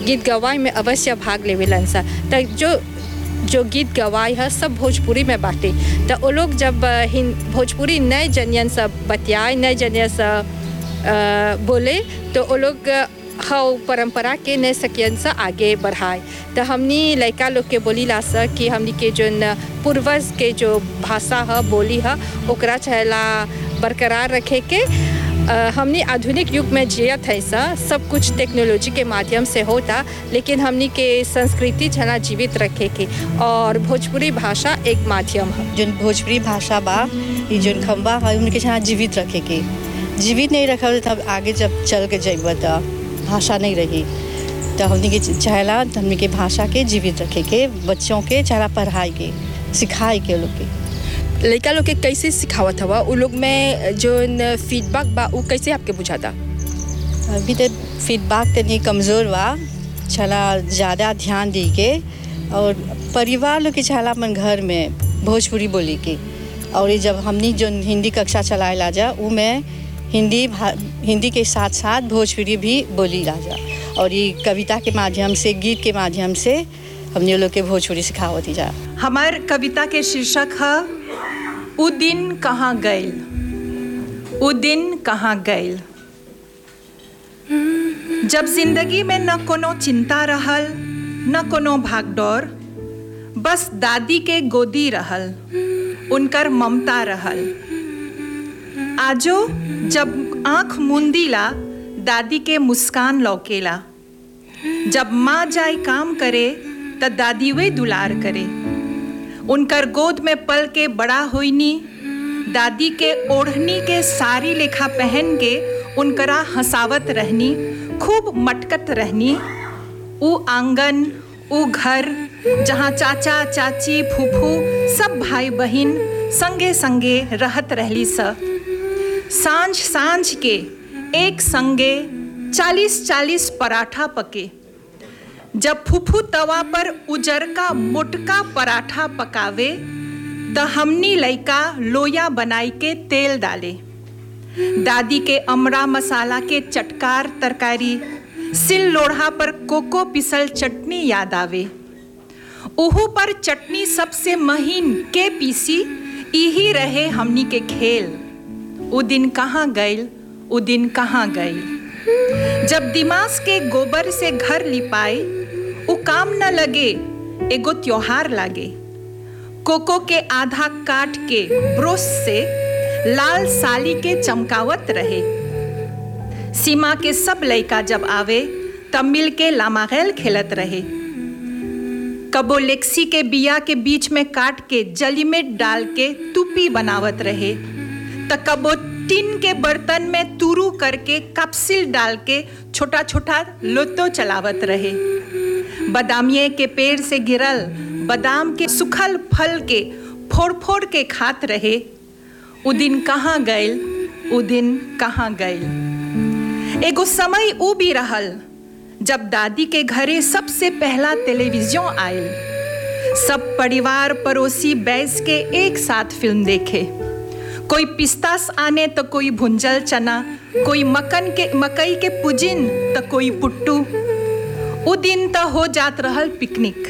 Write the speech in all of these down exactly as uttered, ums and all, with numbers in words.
गीत गवाई में अवश्य भाग लेवेलन सा। तो जो जो गीत गवाई है सब भोजपुरी में बाटे। तो वो लोग जब हिन भोजपुरी नए जनियन सब बतियाए, नए जनियन सब बोले, तो वो लोग हाँ परंपरा के नए सकियन से आगे बढ़ाए। तो हमनी लड़का लोग के बोली ला सा कि हमनी के जो पूर्वज के जो भाषा है, बोली है, ओकरा चाहेला बरकरार रखे के। आ, हमनी आधुनिक युग में जियत है सा, सब कुछ टेक्नोलॉजी के माध्यम से होता, लेकिन हमनी के संस्कृति छना जीवित रखे के, और भोजपुरी भाषा एक माध्यम है। जो भोजपुरी भाषा बा, ये जो खम्बा है उनके छना जीवित रखे के। जीवित नहीं रखा तब आगे जब चल के जाइबा तो भाषा नहीं रही। तो हमनी के चाहेला हमनी के भाषा के जीवित रखे के, बच्चों के चाहेला पढ़ाई के, सिखाए के लोग के। लड़का लोग के कैसे सिखावत हवा? उ लोग में जो फीडबैक बा उ कैसे आपके बुझाता? अभी तो फीडबैक तनी कमज़ोर बा, छला ज़्यादा ध्यान दी के, और परिवार लोग के छला अपन घर में भोजपुरी बोली के। और ये जब हमनी जो हिंदी कक्षा चलाए ला जा, उ में हिंदी हिंदी के साथ साथ भोजपुरी भी बोली ला जा, और ये कविता के माध्यम से, गीत के माध्यम से हमने लोग के भोजपुरी सिखावती जा। हमार कविता के शीर्षक है उ दिन कहाँ गइल, उ दिन कहाँ गइल। जब जिंदगी में न कोनो चिंता रहल, न कोनो भागदौड़, बस दादी के गोदी रहल, उनकर ममता रहल। आजो जब आँख मूंदीला, दादी के मुस्कान लौकेला। जब माँ जाए काम करे त दादी वे दुलार करे। उनकर गोद में पल के बड़ा होइनी, दादी के ओढ़नी के सारी लेखा पहन के उनकरा हंसावत रहनी, खूब मटकत रहनी। उ आंगन, उ घर जहाँ चाचा चाची फूफू सब भाई बहन संगे संगे रहत रहली स। सांझ सांझ के एक संगे चालीस चालीस पराठा पके। जब फूफू तवा पर उजरका मोटका पराठा पकावे, त हमनी लइका लोया बनाई के तेल डाले। दादी के अमरा मसाला के चटकार तरकारी, सिल लोढ़ा पर कोको पिसल चटनी याद आवे। उहू पर चटनी सबसे महीन के पीसी, इही रहे हमनी के खेल। उ दिन कहाँ गइल, उ दिन कहाँ गइल। जब दिमाग के गोबर से घर लिपाए, उ काम न लगे, एगो त्योहार लागे। कोको के आधा काट के ब्रश से लाल साली के चमकावत रहे। सीमा के सब लइका जब आवे तब मिल के लामागैल खेलत रहे। कबो लेक्सी के बिया के बीच में काट के जली में डाल के तुपी बनावत रहे, त कबो टिन के बर्तन में तुरू करके कप्सिल डाल के छोटा छोटा लोतो चलावत रहे। बादामिये के पेड़ से गिरल बादाम के सुखल फल के फोड़ फोड़ के खात रहे। उ दिन कहाँ गइल, उ दिन कहाँ गइल। एगो समय उ भी रहल जब दादी के घरे सबसे पहला टेलीविजन आयल। सब परिवार पड़ोसी बैस के एक साथ फिल्म देखे। कोई पिस्तास आने तो कोई भुंजल चना, कोई मकन के मकई के पुजिन तो कोई पुट्टू। उ दिन तो हो जात रहल पिकनिक।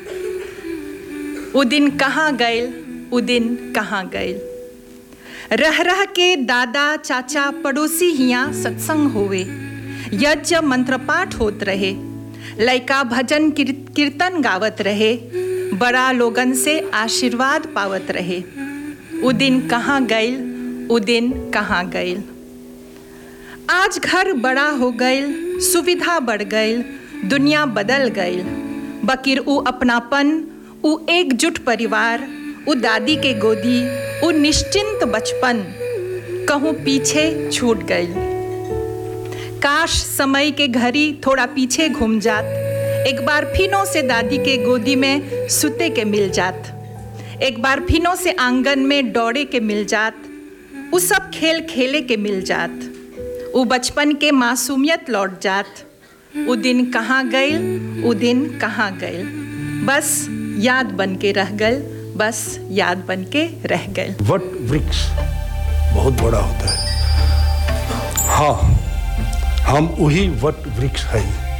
उ दिन कहाँ गइल, उ दिन कहाँ गइल। रह रह के दादा चाचा पड़ोसी हियाँ सत्संग होवे, यज्ञ मंत्र पाठ होत रहे, लइका भजन कीर्तन गावत रहे, बड़ा लोगन से आशीर्वाद पावत रहे। उ दिन कहाँ गइल, उ दिन कहाँ गइल। आज घर बड़ा हो गइल, सुविधा बढ़ गइल, दुनिया बदल गइल, बकिर उ अपनापन, उ एकजुट परिवार, उ दादी के गोदी, उ निश्चिंत बचपन कहूँ पीछे छूट गइल। काश समय के घड़ी थोड़ा पीछे घूम जात, एक बार फिनो से दादी के गोदी में सुते के मिल जात, एक बार फिनो से आंगन में दौड़े के मिल जात, उ सब खेल खेले के मिल जात, उ बचपन के मासूमियत लौट जात। उ दिन कहाँ गइल, उ दिन कहाँ गइल। बस याद बन के रह गइल, बस याद बन के रह गइल। वट वृक्ष बहुत बड़ा होता है। हाँ, हम वही वट वृक्ष है।